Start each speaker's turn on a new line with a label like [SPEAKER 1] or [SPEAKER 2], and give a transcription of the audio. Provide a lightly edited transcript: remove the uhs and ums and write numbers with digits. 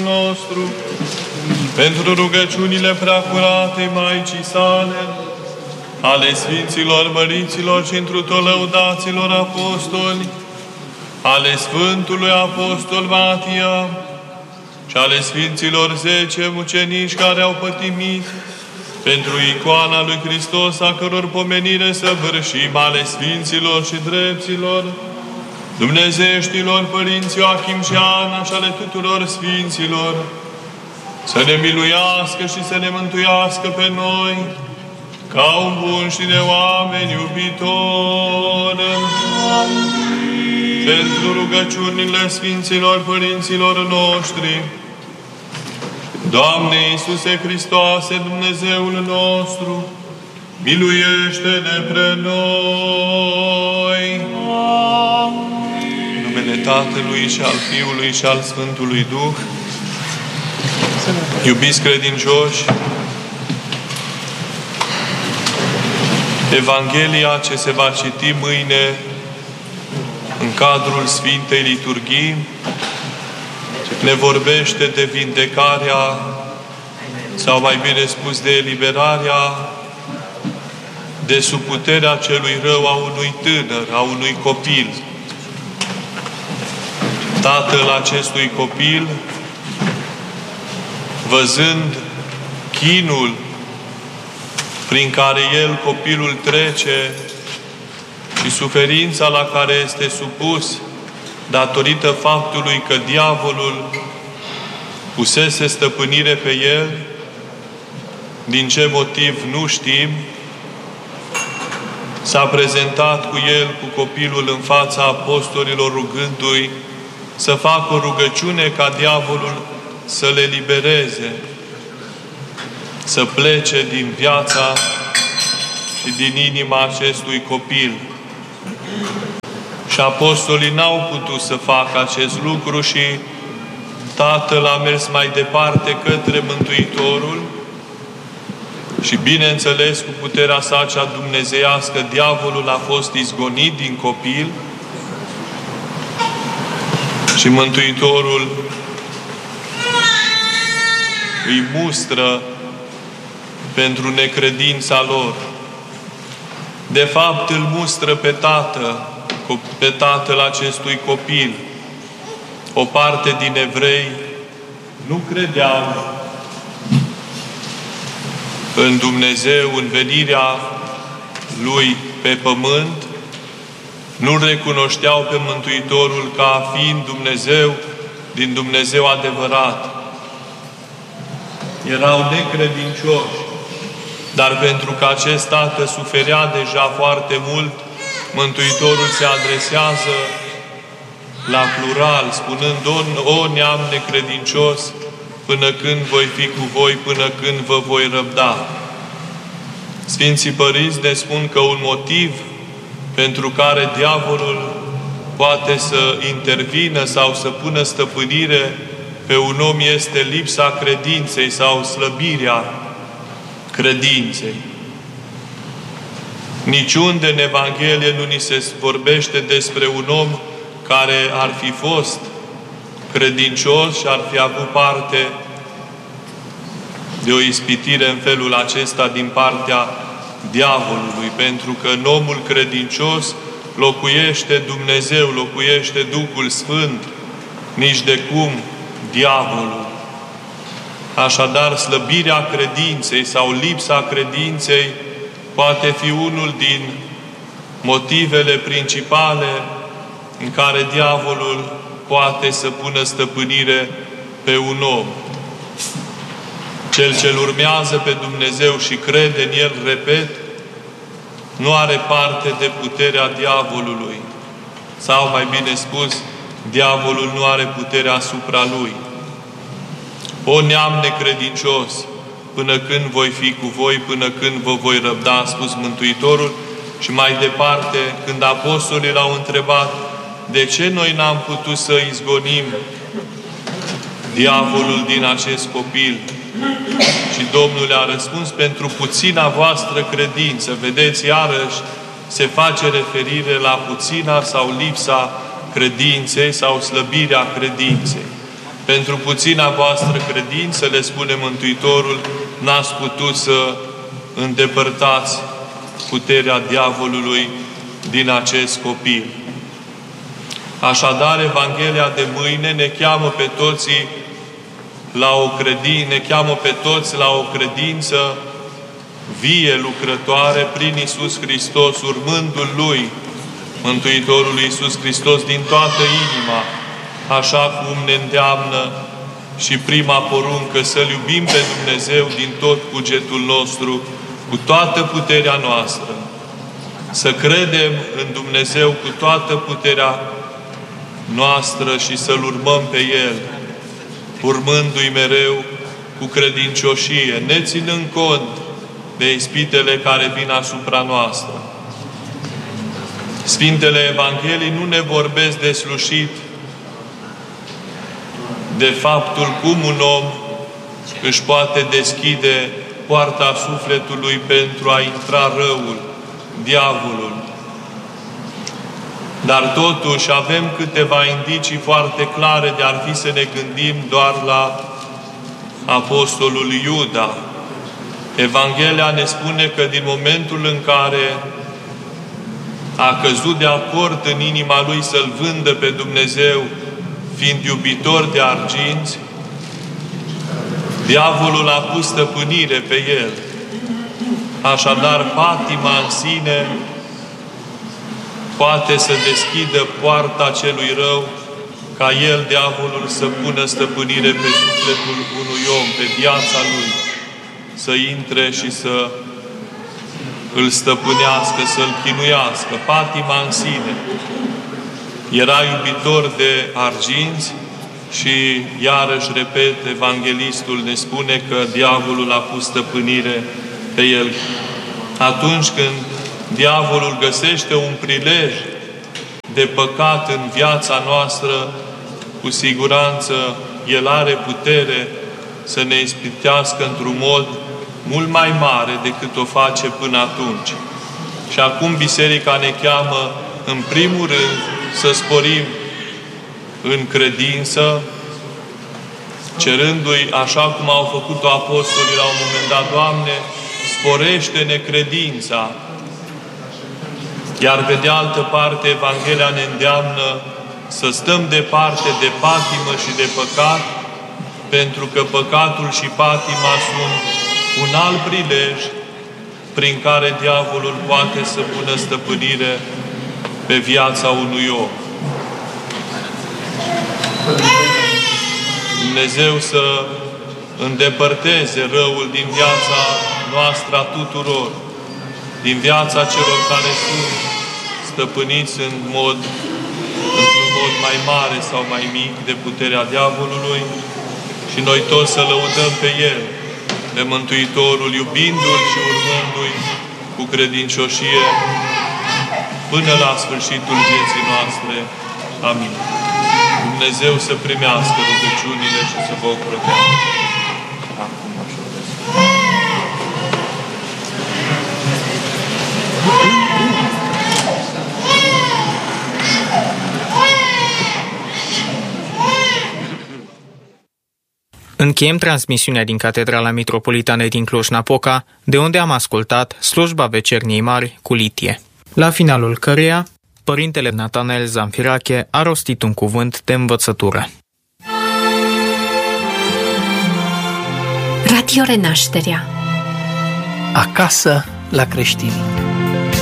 [SPEAKER 1] nostru, pentru rugăciunile preacurate Maicii sale, ale Sfinților Măriților și întru tot lăudaților apostoli, ale Sfântului Apostol Matia și ale Sfinților 10 mucenici care au pătimit pentru icoana lui Hristos, a căror pomenire săvârșim, ale Sfinților și Drepților, dumnezeieștilor Părinți Ioachim și Ana și ale tuturor Sfinților, să ne miluiască și să ne mântuiască pe noi, ca un bun și de oameni iubitor. Pentru rugăciunile Sfinților Părinților noștri, Doamne Iisuse Hristoase, Dumnezeul nostru, miluiește-ne pre noi! În numele Tatălui și al Fiului și al Sfântului Duh, iubiți credincioși, Evanghelia ce se va citi mâine în cadrul Sfintei Liturghii ne vorbește de vindecarea, sau mai bine spus de eliberarea, de sub puterea celui rău a unui tânăr, a unui copil. Tatăl acestui copil, văzând chinul prin care el, copilul, trece și suferința la care este supus datorită faptului că diavolul pusese stăpânire pe el, din ce motiv nu știm, s-a prezentat cu el, cu copilul, în fața apostolilor, rugându-i să facă o rugăciune ca diavolul să le libereze, să plece din viața și din inima acestui copil. Și apostolii n-au putut să facă acest lucru și Tatăl a mers mai departe către Mântuitorul și, bineînțeles, cu puterea sa cea dumnezeiască, diavolul a fost izgonit din copil și Mântuitorul îi mustră pentru necredința lor. De fapt, îl mustră pe tatăl acestui copil. O parte din evrei nu credeau în Dumnezeu, în venirea Lui pe pământ, nu-L recunoșteau pe Mântuitorul ca fiind Dumnezeu din Dumnezeu adevărat. Erau necredincioși, dar pentru că acest tată suferea deja foarte mult, Mântuitorul se adresează la plural, spunând: O neam necredincios, până când voi fi cu voi, până când vă voi răbda. Sfinții Părinți ne spun că un motiv pentru care diavolul poate să intervină sau să pună stăpânire pe un om este lipsa credinței sau slăbirea credinței. Niciunde în Evanghelie nu ni se vorbește despre un om care ar fi fost credincios și ar fi avut parte de o ispitire în felul acesta din partea diavolului, pentru că în omul credincios locuiește Dumnezeu, locuiește Duhul Sfânt, nici de cum diavolul. Așadar, slăbirea credinței sau lipsa credinței poate fi unul din motivele principale în care diavolul poate să pună stăpânire pe un om. Cel ce-L urmează pe Dumnezeu și crede în El, repet, nu are parte de puterea diavolului. Sau, mai bine spus, diavolul nu are puterea asupra lui. O neam necredincios, până când voi fi cu voi, până când vă voi răbda, a spus Mântuitorul. Și mai departe, când apostolii l-au întrebat: de ce noi n-am putut să izgonim diavolul din acest copil? Și Domnul le-a răspuns: pentru puțina voastră credință. Vedeți, iarăși se face referire la puțina sau lipsa credinței sau slăbirea credinței. Pentru puțina voastră credință, le spune Mântuitorul, n-ați putut să îndepărtați puterea diavolului din acest copil. Așadar, Evanghelia de mâine ne cheamă pe toți la o credință vie, lucrătoare, prin Iisus Hristos, urmându-L Lui, Mântuitorul Iisus Hristos, din toată inima, așa cum ne îndeamnă și prima poruncă, să-L iubim pe Dumnezeu din tot cugetul nostru, cu toată puterea noastră, să credem în Dumnezeu cu toată puterea noastră și să-L urmăm pe El, urmându-i mereu cu credincioșie, ne ținând cont de ispitele care vin asupra noastră. Sfintele Evangheliei nu ne vorbesc deslușit de faptul cum un om își poate deschide poarta sufletului pentru a intra răul, diavolul. Dar totuși avem câteva indicii foarte clare de ar fi să ne gândim doar la apostolul Iuda. Evanghelia ne spune că din momentul în care a căzut de acord în inima lui să-L vândă pe Dumnezeu, fiind iubitor de arginți, diavolul a pus stăpânire pe el. Așadar, patima în sine poate să deschidă poarta celui rău, ca el, diavolul, să pună stăpânire pe sufletul unui om, pe viața lui, să intre și să îl stăpânească, să-l chinuiască. Patima în sine. Era iubitor de arginți și, iarăși, repet, evanghelistul ne spune că diavolul a pus stăpânire pe el. Atunci când diavolul găsește un prilej de păcat în viața noastră, cu siguranță el are putere să ne ispitească într-un mod mult mai mare decât o face până atunci. Și acum Biserica ne cheamă, în primul rând, să sporim în credință, cerându-i, așa cum au făcut-o apostolii la un moment dat, Doamne, sporește-ne credința. Iar pe de altă parte, Evanghelia ne îndeamnă să stăm departe de patimă și de păcat, pentru că păcatul și patima sunt un alt prilej prin care diavolul poate să pună stăpânire pe viața unui om. Dumnezeu să îndepărteze răul din viața noastră a tuturor, din viața celor care sunt stăpâniți într-un mod mai mare sau mai mic de puterea diavolului, și noi toți să lăudăm pe El, pe Mântuitorul, iubindu-L și urmându-i cu credincioșie până la sfârșitul vieții noastre. Amin. Dumnezeu să primească rugăciunile și să vă ocrotească.
[SPEAKER 2] Încheiem transmisiunea din Catedrala Mitropolitană din Cluj-Napoca, de unde am ascultat slujba Vecerniei Mari cu litie, la finalul căreia Părintele Natanael Zamfirache a rostit un cuvânt de învățătură.
[SPEAKER 3] Radio Renașterea.
[SPEAKER 4] Acasă la creștini.